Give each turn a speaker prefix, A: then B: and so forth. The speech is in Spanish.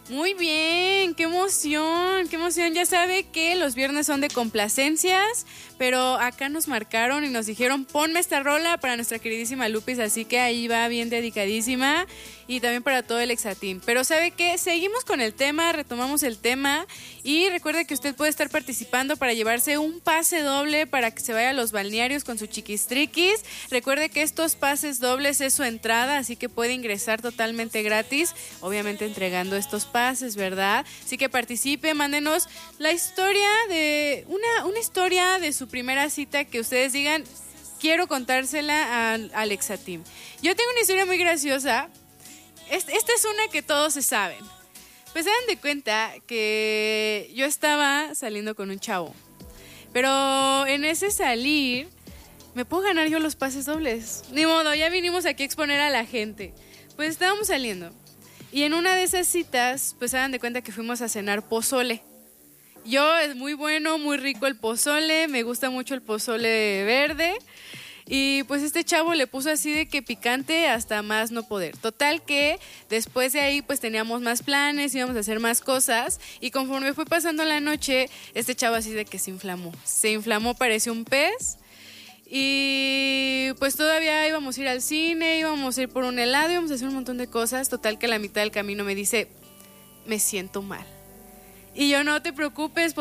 A: Muy bien, qué emoción, qué emoción. Ya sabe que los viernes son de complacencias, pero acá nos marcaron y nos dijeron, ponme esta rola para nuestra queridísima Lupis, así que ahí va bien dedicadísima y también para todo el Exateam. Pero ¿sabe qué? Seguimos con el tema, retomamos el tema y recuerde que usted puede estar participando para llevarse un pase doble para que se vaya a los balnearios con su chiquistriquis. Recuerde que estos pases dobles es su entrada, así que puede ingresar totalmente gratis, obviamente entregando estos pases, ¿verdad? Así que participe, mándenos la historia de una historia de su primera cita que ustedes digan, quiero contársela al Exateam. Yo tengo una historia muy graciosa. Esta es una que todos se saben. Pues se dan de cuenta que yo estaba saliendo con un chavo, pero en ese salir me puedo ganar yo los pases dobles. Ni modo, ya vinimos aquí a exponer a la gente. Pues estábamos saliendo y en una de esas citas, pues se dan de cuenta que fuimos a cenar pozole. Es muy bueno, muy rico el pozole, me gusta mucho el pozole verde. Y pues este chavo le puso así de que picante hasta más no poder. Total que después de ahí pues teníamos más planes, íbamos a hacer más cosas. Y conforme fue pasando la noche, este chavo así de que se inflamó. Se inflamó, parecía un pez. Y pues todavía íbamos a ir al cine, íbamos a ir por un helado, íbamos a hacer un montón de cosas. Total que a la mitad del camino me dice, me siento mal. Y yo, no te preocupes,